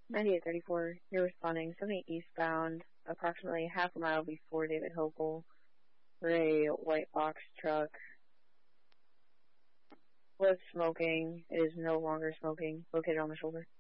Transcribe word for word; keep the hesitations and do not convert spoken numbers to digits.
ninety-eight thirty-four, you're responding seventy eastbound, approximately half a mile before David Hochul, where a white box truck was smoking. It is no longer smoking, located on the shoulder.